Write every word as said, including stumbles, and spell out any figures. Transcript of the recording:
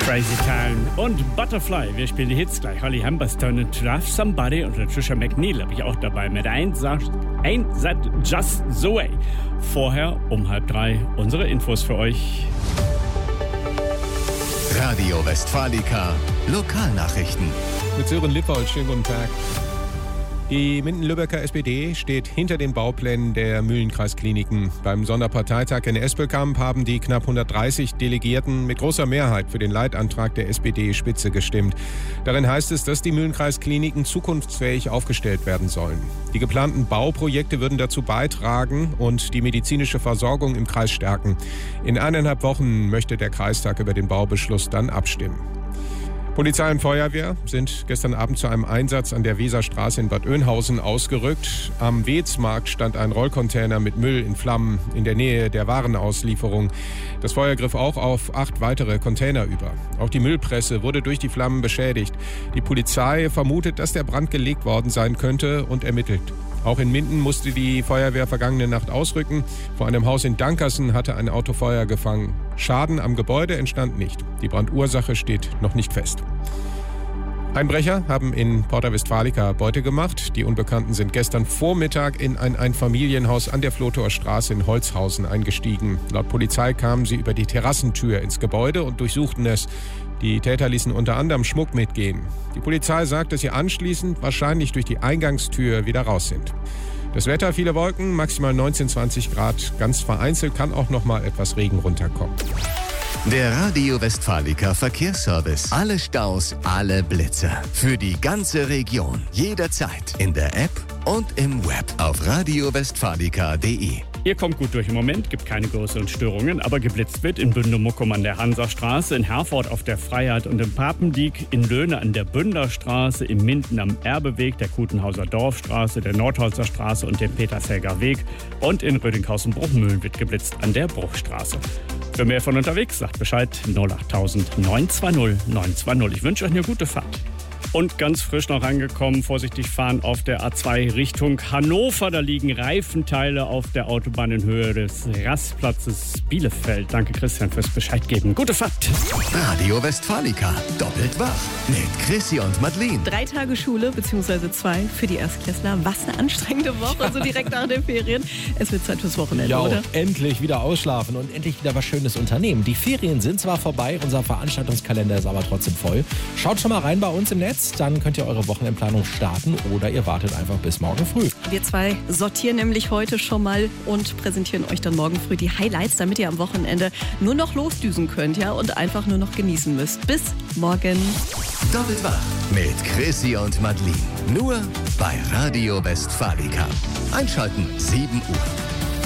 Crazy Town und Butterfly. Wir spielen die Hits gleich. Holly Humberstone und Love Somebody und Trisha McNeil habe ich auch dabei mit Einsatz Just the Way. Vorher um halb drei unsere Infos für euch. Radio Westfalica Lokalnachrichten. Mit Sören Lippold, schönen guten Tag. Die Minden-Lübecker S P D steht hinter den Bauplänen der Mühlenkreiskliniken. Beim Sonderparteitag in Espelkamp haben die knapp hundertdreißig Delegierten mit großer Mehrheit für den Leitantrag der S P D-Spitze gestimmt. Darin heißt es, dass die Mühlenkreiskliniken zukunftsfähig aufgestellt werden sollen. Die geplanten Bauprojekte würden dazu beitragen und die medizinische Versorgung im Kreis stärken. In eineinhalb Wochen möchte der Kreistag über den Baubeschluss dann abstimmen. Polizei und Feuerwehr sind gestern Abend zu einem Einsatz an der Weserstraße in Bad Oeynhausen ausgerückt. Am Weedsmarkt stand ein Rollcontainer mit Müll in Flammen in der Nähe der Warenauslieferung. Das Feuer griff auch auf acht weitere Container über. Auch die Müllpresse wurde durch die Flammen beschädigt. Die Polizei vermutet, dass der Brand gelegt worden sein könnte und ermittelt. Auch in Minden musste die Feuerwehr vergangene Nacht ausrücken. Vor einem Haus in Dankersen hatte ein Auto Feuer gefangen. Schaden am Gebäude entstand nicht. Die Brandursache steht noch nicht fest. Einbrecher haben in Porta Westfalica Beute gemacht. Die Unbekannten sind gestern Vormittag in ein Einfamilienhaus an der Flotower Straße in Holzhausen eingestiegen. Laut Polizei kamen sie über die Terrassentür ins Gebäude und durchsuchten es. Die Täter ließen unter anderem Schmuck mitgehen. Die Polizei sagt, dass sie anschließend wahrscheinlich durch die Eingangstür wieder raus sind. Das Wetter, viele Wolken, maximal neunzehn, zwanzig Grad. Ganz vereinzelt kann auch noch mal etwas Regen runterkommen. Der Radio Westfalica Verkehrsservice. Alle Staus, alle Blitzer. Für die ganze Region. Jederzeit. In der App und im Web. Auf radio westfalica punkt de. Ihr kommt gut durch im Moment, gibt keine größeren Störungen, aber geblitzt wird in Bünde-Muckum an der Hansastraße, in Herford auf der Freiheit und im Papendiek, in Löhne an der Bünderstraße, in Minden am Erbeweg, der Kutenhauser Dorfstraße, der Nordholzer Straße und dem Petersfelger Weg und in Rödinghausen-Bruchmühlen wird geblitzt an der Bruchstraße. Für mehr von unterwegs, sagt Bescheid null acht tausend neun zwei null neun zwei null. Ich wünsche euch eine gute Fahrt. Und ganz frisch noch angekommen, vorsichtig fahren auf der A zwei Richtung Hannover. Da liegen Reifenteile auf der Autobahn in Höhe des Rastplatzes Bielefeld. Danke Christian fürs Bescheid geben. Gute Fahrt. Radio Westfalica, doppelt wach mit Chrissy und Madeleine. Drei Tage Schule, beziehungsweise zwei für die Erstklässler. Was eine anstrengende Woche, so direkt nach den Ferien. Es wird Zeit fürs Wochenende, ja, oder? Endlich wieder ausschlafen und endlich wieder was Schönes unternehmen. Die Ferien sind zwar vorbei, unser Veranstaltungskalender ist aber trotzdem voll. Schaut schon mal rein bei uns im Netz. Dann könnt ihr eure Wochenendplanung starten oder ihr wartet einfach bis morgen früh. Wir zwei sortieren nämlich heute schon mal und präsentieren euch dann morgen früh die Highlights, damit ihr am Wochenende nur noch losdüsen könnt, ja, und einfach nur noch genießen müsst. Bis morgen. Doppelt wach mit Chrissy und Madeleine. Nur bei Radio Westfalica. Einschalten sieben Uhr.